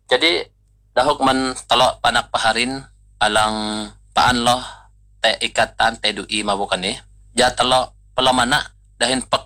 Jadi dahok man talo panak paharin alang paan lo te ikatan te dui mabukan ja talo pelamana dahin